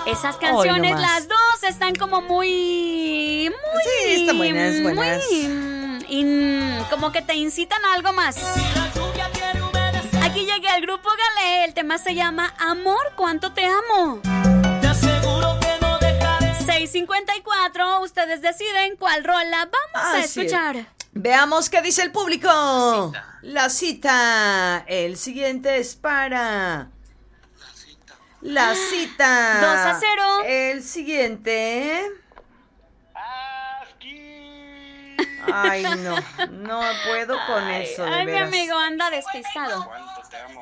Esas canciones, Hoy no más. las dos están como muy... Sí, están buenas, buenas. Como que te incitan a algo más. Aquí llegué al grupo Galé, el tema se llama Amor, ¿cuánto te amo? Te aseguro que no dejaré. 6:54, ustedes deciden cuál rola vamos a Así es. escuchar. Veamos qué dice el público. La cita. El siguiente es para... La cita. 2-0. El siguiente. Ay, no puedo con eso, de Ay, mi veras. amigo anda despistado. ¿Cuánto te amo?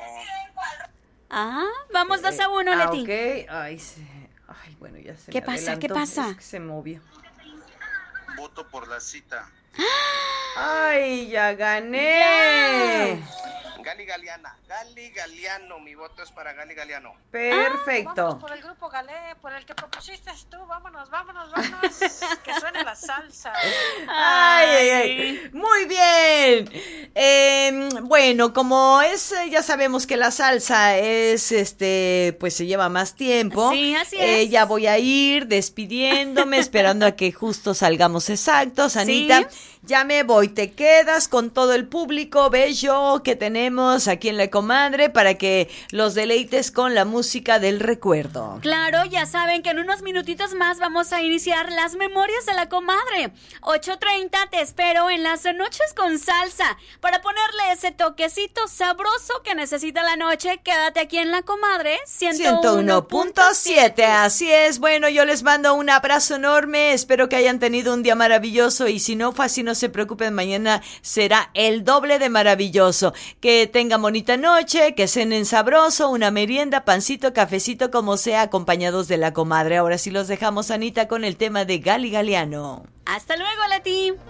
Vamos 2-1, Leti. Ok, ay, bueno, ya se ¿Qué me pasa? ¿Qué adelantó. pasa? Es que se movió. Voto por la cita. Ay, ya gané. Gali Galeana, Gali Galeano, mi voto es para Gali Galeano. Perfecto. Vámonos por el grupo Galé, por el que propusiste tú, vámonos, que suene la salsa. Ay. Muy bien. Bueno, como ya sabemos que la salsa es, pues se lleva más tiempo. Sí, así es. Ya voy a ir despidiéndome, esperando a que justo salgamos exactos. Anita, Sí. ya me voy. Te quedas con todo el público bello que tenemos aquí en La Comadre para que los deleites con la música del recuerdo. Claro, ya saben que en unos minutitos más vamos a iniciar las memorias de la comadre. 8:30 te espero en las noches con salsa para ponerle ese toquecito sabroso que necesita la noche. Quédate aquí en la comadre 101.7, así es. Bueno, yo les mando un abrazo enorme, espero que hayan tenido un día maravilloso y si no fue así, no se preocupen, mañana será el doble de maravilloso. Que tengan bonita noche, que cenen sabroso, una merienda, pancito, cafecito, como sea, acompañados de la comadre. Ahora sí los dejamos, Anita, con el tema de Gali Galeano. Hasta luego, Leti.